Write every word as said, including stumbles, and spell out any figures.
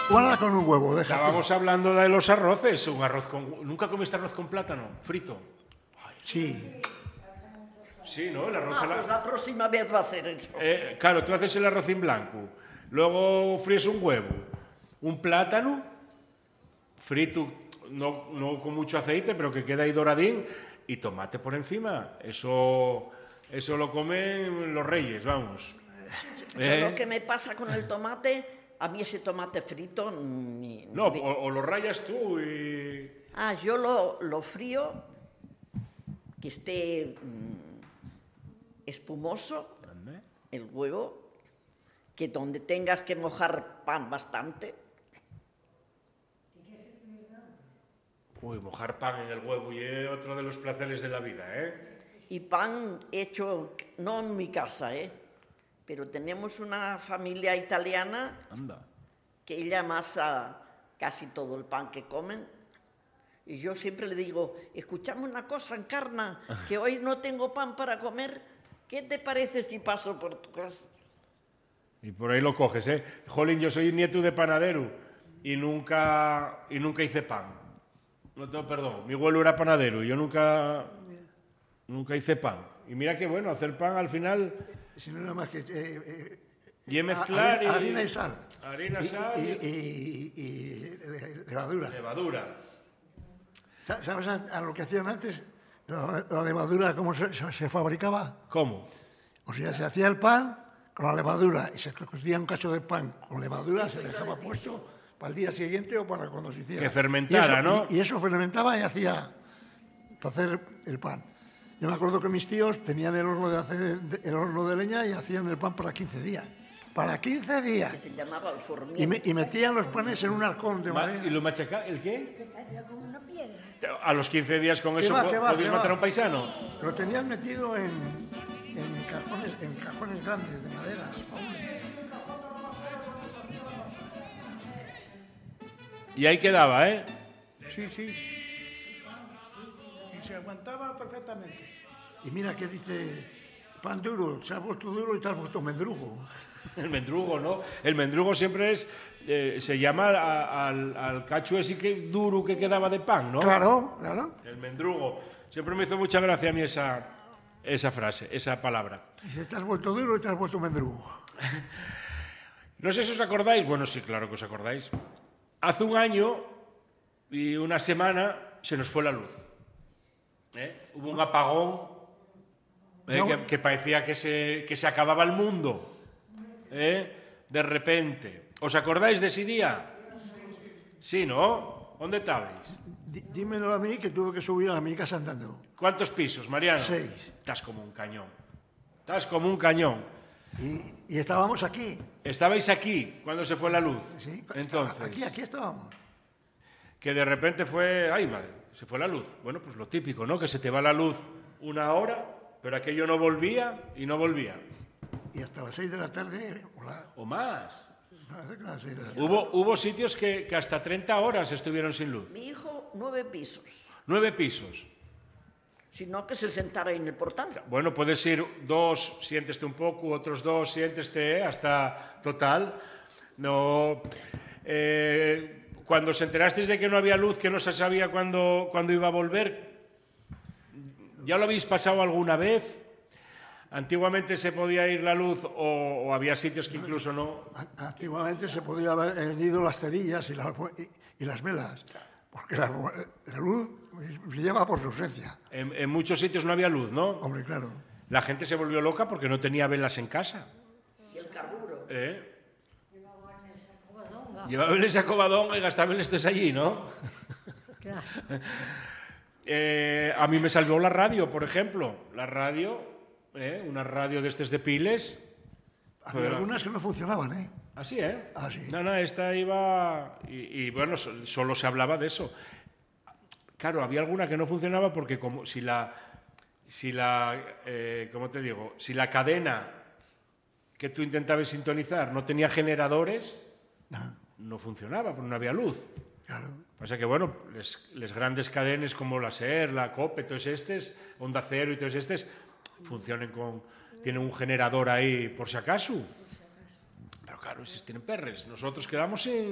Guarda con un huevo, deja. Estábamos hablando de los arroces. Un arroz con... ¿Nunca comiste arroz con plátano frito? Ay, sí. Sí, ¿no? El arroz... Ah, a la... pues la próxima vez va a ser eso. Eh, claro, tú haces el arroz en blanco, luego fríes un huevo, un plátano frito, no, no con mucho aceite, pero que queda ahí doradín, y tomate por encima. Eso, eso lo comen los reyes, vamos. ¿Sabes ¿Eh? lo que me pasa con el tomate? A mí ese tomate frito... Ni, No, ni... o, o lo rayas tú y... Ah, yo lo, lo frío, que esté mmm, espumoso, el huevo, que donde tengas que mojar pan bastante. Uy, mojar pan en el huevo y es otro de los placeres de la vida, ¿eh? Y pan hecho, no en mi casa, ¿eh? Pero tenemos una familia italiana. Anda. Que ella amasa casi todo el pan que comen. Y yo siempre le digo, escuchame una cosa, Encarna, que hoy no tengo pan para comer. ¿Qué te parece si paso por tu casa? Y por ahí lo coges, ¿eh? Jolín, yo soy nieto de panadero y nunca, y nunca hice pan. No tengo perdón. Mi abuelo era panadero y yo nunca, nunca hice pan. Y mira que bueno, hacer pan al final... Si no era más que... Eh, eh, y mezclar harina, y... harina y sal. Harina, y, sal y, y, y, y levadura. Levadura. ¿Sabes a, a lo que hacían antes? La, la levadura, ¿cómo se, se fabricaba? ¿Cómo? O sea, se hacía el pan con la levadura y se cocía un cacho de pan con levadura, se dejaba puesto para el día siguiente o para cuando se hiciera. Que fermentara, y eso, ¿no? Y, y eso fermentaba y hacía para hacer el pan. Yo me acuerdo que mis tíos tenían el horno de, hacer, el horno de leña y hacían el pan para quince días. Para quince días. Que se llamaba el formiento. Y, me, y metían los panes en un arcón de Ma madera. ¿Y lo machaca? ¿El qué? Que caía como una piedra. A los quince días con ¿Qué eso va, po qué va, podéis qué matar va? a un paisano. Lo tenían metido en, en, cajones, en cajones grandes de madera. Y ahí quedaba, ¿eh? Sí, sí. Y se aguantaba perfectamente. Y mira que dice, pan duro, se ha vuelto duro y te has vuelto mendrugo. El mendrugo, ¿no? El mendrugo siempre es, eh, se llama a, al, al cacho ese que, duro que quedaba de pan, ¿no? Claro, claro. El mendrugo. Siempre me hizo mucha gracia a mí esa, esa frase, esa palabra. Dice, te has vuelto duro y te has vuelto mendrugo. No sé si os acordáis, bueno, sí, claro que os acordáis. Hace un año y una semana se nos fue la luz. ¿Eh? Hubo un apagón eh, No. que, que parecía que se, que se acababa el mundo. ¿Eh? De repente. ¿Os acordáis de ese día? Sí, ¿no? ¿Dónde estabais? D dímelo a mí que tuve que subir a mi casa andando. ¿Cuántos pisos, Mariano? Seis. Estás como un cañón. Estás como un cañón. Y, y estábamos aquí. Estabais aquí cuando se fue la luz. Sí, Entonces, aquí, aquí estábamos. que de repente fue, ay madre, se fue la luz. Bueno, pues lo típico, ¿no? Que se te va la luz una hora, pero aquello no volvía y no volvía. Y hasta las seis de la tarde, o, la, O más. a las seis de la tarde. Hubo, hubo sitios que, que hasta treinta horas estuvieron sin luz. Mi hijo, nueve pisos. Nueve pisos. Sino que se sentara en el portal. Bueno, puedes ir dos, siénteste un poco, otros dos, siénteste, ¿eh? Hasta total. No... Eh, cuando os enterasteis de que no había luz, que no se sabía cuándo, cuándo iba a volver, ¿ya lo habéis pasado alguna vez? Antiguamente se podía ir la luz o, o había sitios que incluso no. Antiguamente se podía haber ido las cerillas y, la, y, y las velas, porque la, la luz brillaba por su ausencia. En, en muchos sitios no había luz, ¿no? Hombre, claro. La gente se volvió loca porque no tenía velas en casa. Y el carburo. ¿Eh? Llevaban ese acobadón y gastaban estos allí, ¿no? Claro. eh, a mí me salvó la radio, por ejemplo. La radio, ¿eh? Una radio de estos de piles. Había Pero... algunas que no funcionaban, ¿eh? Así, ¿eh? Así. No, no, esta iba... Y, y bueno, so, solo se hablaba de eso. Claro, había alguna que no funcionaba porque como si la... Si la eh, ¿cómo te digo? Si la cadena que tú intentabas sintonizar no tenía generadores, No. no funcionaba, porque no había luz. Claro. Pasa que, bueno, les, les grandes cadenes como la SER, la COPE, todos estos, Onda Cero y todos estos, funcionen con... Tienen un generador ahí por si acaso. Pero claro, si tienen perres. Nosotros quedamos sin...